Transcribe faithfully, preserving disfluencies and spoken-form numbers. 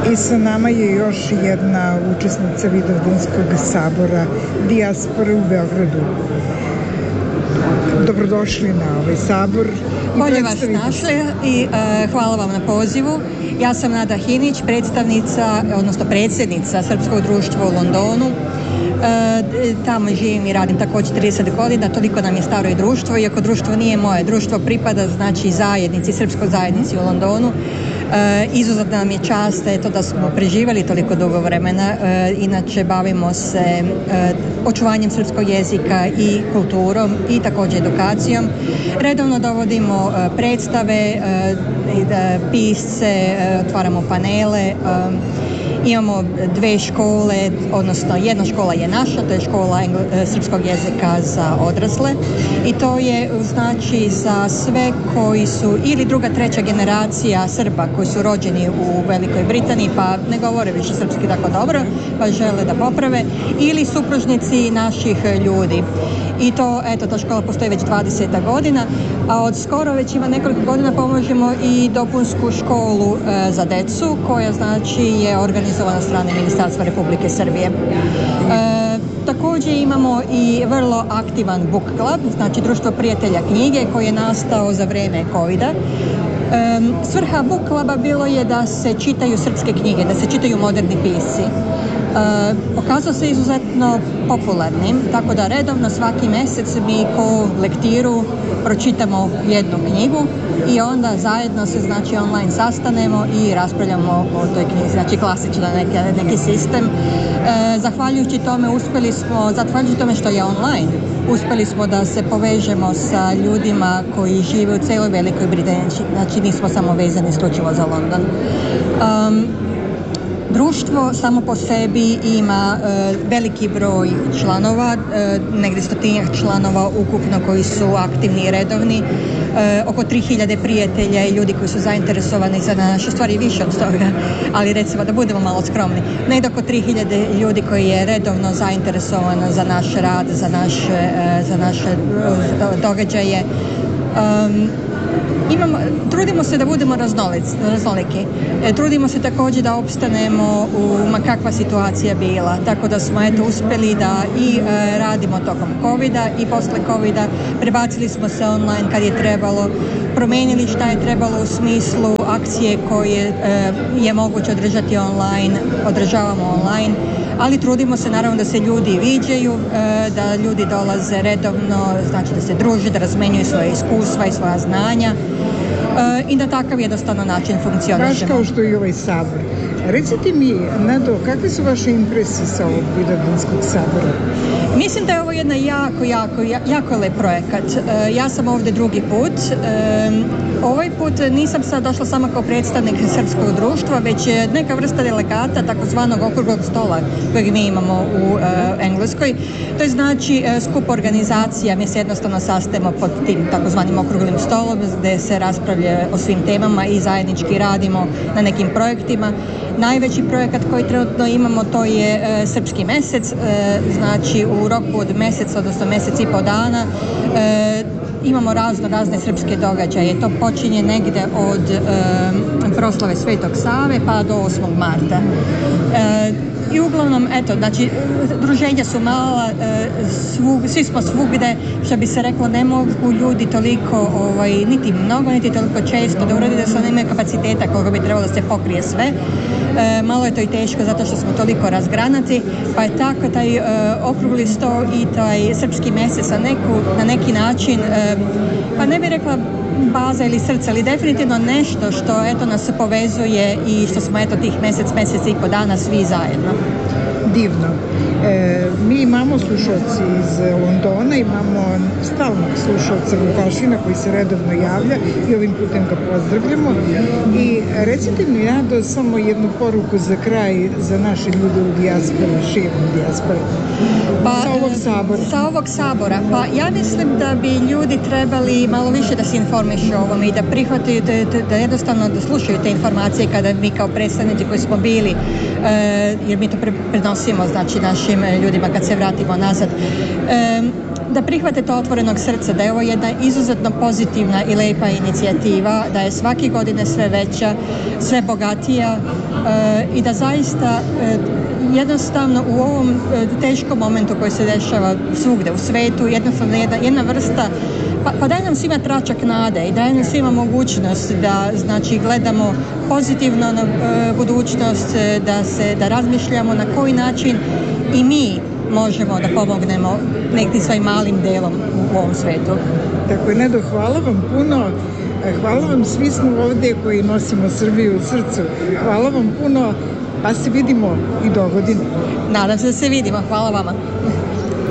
I sa nama je još jedna učesnica Vidovdanskog sabora dijaspore u Beogradu. Dobrodošli na ovaj sabor. Bolje vas našli i uh, hvala vam na pozivu. Ja sam Nada Hinić, predstavnica, odnosno predsjednica Srpskog društva u Londonu. E, tamo živim i radim također trideset godina, toliko nam je staro i društvo, iako društvo nije moje, društvo pripada znači zajednici, srpskoj zajednici u Londonu. E, izuzetno nam je čast eto, da smo preživjeli toliko dugo vremena, e, inače bavimo se e, očuvanjem srpskog jezika i kulturom i također edukacijom. Redovno dovodimo e, predstave, e, e, pisce, e, otvaramo panele, e, imamo dve škole, odnosno jedna škola je naša, to je škola engl- srpskog jezika za odrasle i to je znači za sve koji su ili druga, treća generacija Srba koji su rođeni u Velikoj Britaniji pa ne govore više srpski tako dobro pa žele da poprave ili supružnici naših ljudi. I to, eto, ta škola postoji već dvadeset godina, a od skoro već ima nekoliko godina pomožemo i dopunsku školu e, za decu, koja znači je organizovana strane Ministarstva Republike Srbije. E, također imamo i vrlo aktivan book club, znači društvo prijatelja knjige, koji je nastao za vrijeme covida. E, svrha book cluba bilo je da se čitaju srpske knjige, da se čitaju moderni pisci. E, pokazao se izuzetno popularnim, tako da redovno svaki mjesec mi ko lektiru pročitamo jednu knjigu i onda zajedno se znači online sastanemo i raspravljamo o toj knjizi, znači klasično neki, neki sistem. E, zahvaljujući tome uspjeli smo, zahvaljujući tome što je online, uspjeli smo da se povežemo sa ljudima koji žive u cijeloj Velikoj Britaniji, znači nismo samo vezani isključivo za London. Um, Društvo samo po sebi ima e, veliki broj članova, e, negdje stotinjak članova ukupno koji su aktivni i redovni, e, oko tri hiljade prijatelja i ljudi koji su zainteresovani za naše stvari, više od toga, ali recimo da budemo malo skromni. Negdje oko tri hiljade ljudi koji je redovno zainteresovano za naš rad, za naše, e, za naše događaje. Um, Imamo, trudimo se da budemo raznoliki. E, trudimo se također da opstanemo u ma kakva situacija bila. Tako da smo eto uspjeli da i e, radimo tokom covida i posle covida. Prebacili smo se online kad je trebalo, promijenili šta je trebalo u smislu akcije koje e, je moguće održati online, održavamo online. Ali trudimo se naravno da se ljudi viđaju, da ljudi dolaze redovno, znači da se druže, da razmenjuju svoje iskustva i svoja znanja i da takav jednostavno način funkcionišemo. Baš kao što i ovaj sabor. Recite mi, Nado, kakve su vaše impresije sa ovog Vidovdanskog sabora? Mislim da je ovo jedna jako, jako, jako lep projekat. Ja sam ovdje drugi put. Ovaj put nisam sad došla samo kao predstavnik Srpskog društva, već je neka vrsta delegata takozvanog okruglog stola kojeg mi imamo u uh, Engleskoj. To je znači uh, skup organizacija, mi se jednostavno sastajemo pod tim takozvanim okruglim stolom gdje se raspravlja o svim temama i zajednički radimo na nekim projektima. Najveći projekat koji trenutno imamo to je uh, Srpski mjesec, uh, znači u roku od mjeseca, odnosno mjesec i po dana uh, imamo razno razne srpske događaje. To počinje negdje od e, proslave Svetog Save pa do osmog marta. E, I uglavnom, eto, znači, druženja su mala, e, svug, svi smo svugde, što bi se reklo, ne mogu ljudi toliko, ovaj, niti mnogo, niti toliko često da uradi da se nemaju kapaciteta koliko bi trebalo da se pokrije sve. E, malo je to i teško zato što smo toliko razgranati, pa je tako taj e, okrugli sto i taj srpski mjesec na, neku, na neki način, e, pa ne bih rekla baza ili srce, ali definitivno nešto što eto nas povezuje i što smo eto tih mjesec, mjesec i po dana svi zajedno. Divno. E, mi imamo slušalci iz Londona, imamo stalnog slušalca Vukašina koji se redovno javlja i ovim putem ga pozdravljamo. I recite mi, Nado, samo jednu poruku za kraj za naše ljude u dijaspori, širom dijaspori. Pa, sa ovog sabora. Sa ovog sabora. Pa ja mislim da bi ljudi trebali malo više da se informišu o ovome i da prihvataju, da, da, da jednostavno da slušaju te informacije kada mi kao predstavnici koji smo bili, e, jer mi to pre, prenosimo znači našim ljudima kad se vratimo nazad. E, da prihvatite otvorenog srca, da je ovo jedna izuzetno pozitivna i lepa inicijativa, da je svake godine sve veća, sve bogatija e, i da zaista e, jednostavno u ovom e, teškom momentu koji se dešava svugde u svetu, jednostavno jedna, jedna vrsta, pa, pa daj nam svima tračak nade i daj nam svima mogućnost da znači gledamo pozitivno na e, budućnost, e, da se da razmišljamo na koji način i mi možemo da pomognemo nekim svojim malim delom u ovom svetu. Tako je, Nedo, hvala vam puno. Hvala vam, svi smo ovdje koji nosimo Srbiju u srcu. Hvala vam puno, pa se vidimo i do godine. Nadam se da se vidimo. Hvala vama.